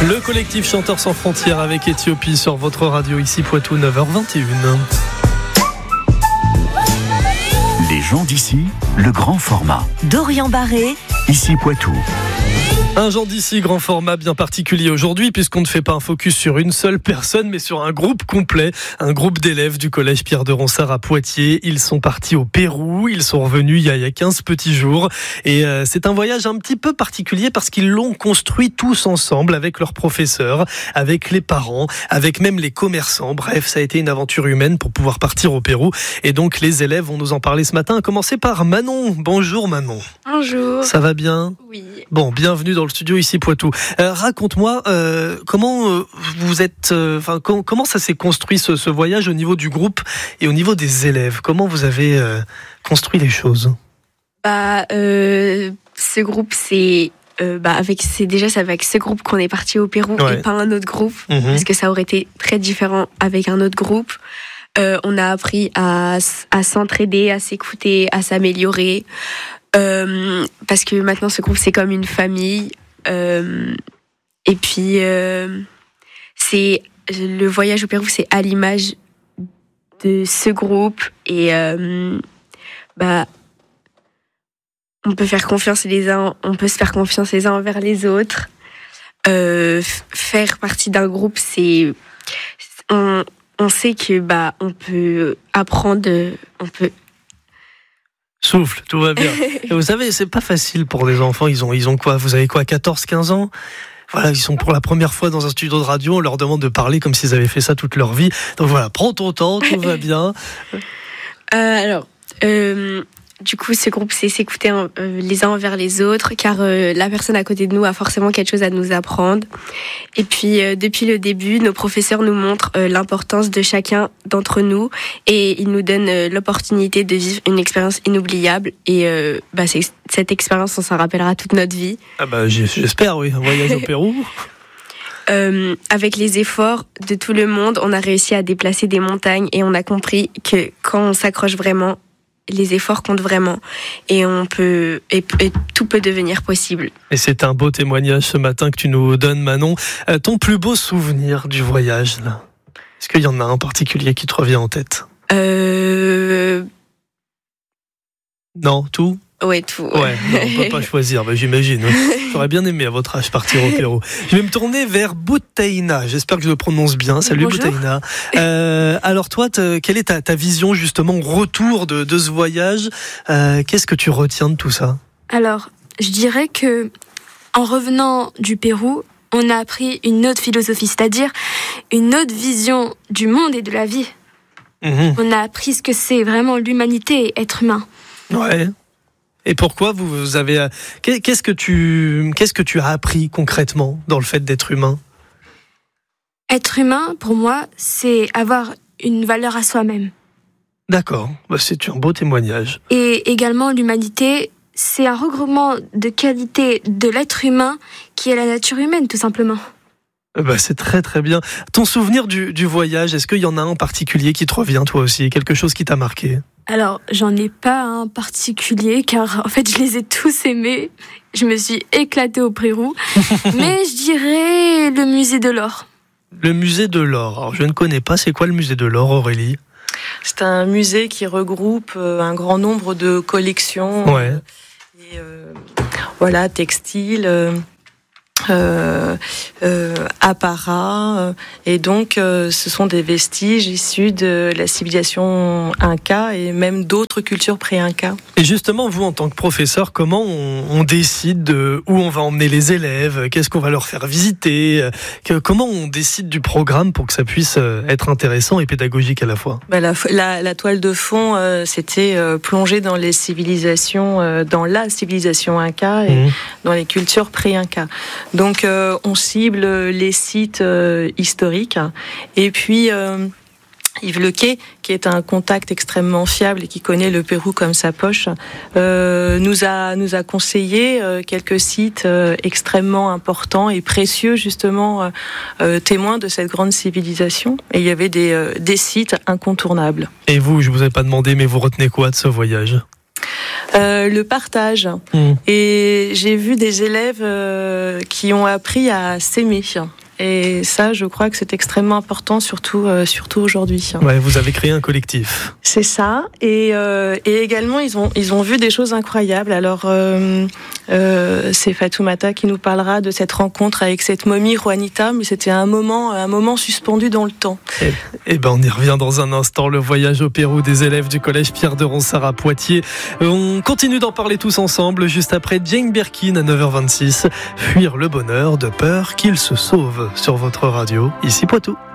Le collectif Chanteurs sans frontières avec Éthiopie sur votre radio ici Poitou, 9h21. Les gens d'ici, le grand format. Dorian Barré, Ici Poitou. Un genre d'ici, grand format bien particulier aujourd'hui, puisqu'on ne fait pas un focus sur une seule personne, mais sur un groupe complet, un groupe d'élèves du collège Pierre de Ronsard à Poitiers. Ils sont partis au Pérou, ils sont revenus il y a 15 petits jours. Et c'est un voyage un petit peu particulier parce qu'ils l'ont construit tous ensemble avec leurs professeurs, avec les parents, avec même les commerçants. Bref, ça a été une aventure humaine pour pouvoir partir au Pérou. Et donc les élèves vont nous en parler ce matin, à commencer par Manon. Bonjour Manon. Bonjour. Ça va bien ? Oui. Bon, bienvenue dans le studio ici Poitou. Raconte-moi comment vous êtes, comment ça s'est construit ce voyage au niveau du groupe et au niveau des élèves. Comment vous avez construit les choses ? Ce groupe c'est avec ce groupe qu'on est parti au Pérou et pas un autre groupe parce que ça aurait été très différent avec un autre groupe. On a appris à s'entraider, à s'écouter, à s'améliorer. Parce que maintenant ce groupe c'est comme une famille et puis c'est le voyage au Pérou, c'est à l'image de ce groupe et on peut faire confiance on peut se faire confiance les uns envers les autres. Faire partie d'un groupe, c'est on sait que on peut apprendre, on peut. Souffle, tout va bien. Et vous savez, c'est pas facile pour les enfants. Ils ont quoi ? Vous avez quoi, 14, 15 ans ? Voilà, ils sont pour la première fois dans un studio de radio. On leur demande de parler comme s'ils avaient fait ça toute leur vie. Donc voilà, prends ton temps, tout va bien. Du coup, ce groupe, c'est s'écouter les uns envers les autres, car la personne à côté de nous a forcément quelque chose à nous apprendre. Et puis, depuis le début, nos professeurs nous montrent l'importance de chacun d'entre nous, et ils nous donnent l'opportunité de vivre une expérience inoubliable. Et cette expérience, on s'en rappellera toute notre vie. Ah j'espère, oui, un voyage au Pérou. Avec les efforts de tout le monde, on a réussi à déplacer des montagnes, et on a compris que quand on s'accroche vraiment, les efforts comptent vraiment et tout peut devenir possible. Et c'est un beau témoignage ce matin que tu nous donnes, Manon. Ton plus beau souvenir du voyage, là, est-ce qu'il y en a un particulier qui te revient en tête ? Non, tout ? Ouais, tout. Ouais, non, on peut pas choisir, j'imagine. J'aurais bien aimé à votre âge partir au Pérou. Je vais me tourner vers Boutaïna. J'espère que je le prononce bien. Salut Boutaïna. Alors toi, quelle est ta vision justement retour de ce voyage ? Qu'est-ce que tu retiens de tout ça ? Alors, je dirais que en revenant du Pérou, on a appris une autre philosophie, c'est-à-dire une autre vision du monde et de la vie. On a appris ce que c'est vraiment l'humanité et être humain. Ouais. Et pourquoi vous avez... Qu'est-ce que tu as appris concrètement dans le fait d'être humain ? Être humain, pour moi, c'est avoir une valeur à soi-même. D'accord, c'est un beau témoignage. Et également, l'humanité, c'est un regroupement de qualités de l'être humain qui est la nature humaine, tout simplement. C'est très très bien. Ton souvenir du voyage, est-ce qu'il y en a un en particulier qui te revient toi aussi ? Quelque chose qui t'a marqué ? Alors, j'en ai pas un particulier, car en fait, je les ai tous aimés. Je me suis éclatée au Pérou. Mais je dirais le musée de l'or. Le musée de l'or. Alors, je ne connais pas. C'est quoi le musée de l'or, Aurélie ? C'est un musée qui regroupe un grand nombre de collections. Ouais. Textiles. Apparat, et donc ce sont des vestiges issus de la civilisation Inca et même d'autres cultures pré-Inca. Et justement, vous en tant que professeur, comment on décide de où on va emmener les élèves, qu'est-ce qu'on va leur faire visiter, comment on décide du programme pour que ça puisse être intéressant et pédagogique à la fois ? La toile de fond, c'était plonger dans les civilisations, dans la civilisation Inca et dans les cultures pré-Inca. Donc on cible les sites historiques et puis Yves Lequet, qui est un contact extrêmement fiable et qui connaît le Pérou comme sa poche, nous a conseillé quelques sites extrêmement importants et précieux, justement, témoins de cette grande civilisation. Et il y avait des sites incontournables. Et vous, je vous ai pas demandé, mais vous retenez quoi de ce voyage ? Le partage. Et j'ai vu des élèves qui ont appris à s'aimer. Et ça, je crois que c'est extrêmement important, surtout aujourd'hui. Ouais, vous avez créé un collectif. C'est ça. Et également, ils ont vu des choses incroyables. Alors, c'est Fatoumata qui nous parlera de cette rencontre avec cette momie Juanita, mais c'était un moment suspendu dans le temps. Et ben, on y revient dans un instant. Le voyage au Pérou des élèves du collège Pierre de Ronsard à Poitiers. On continue d'en parler tous ensemble, juste après Jane Birkin à 9h26. Fuir le bonheur de peur qu'il se sauve sur votre radio, ici Poitou.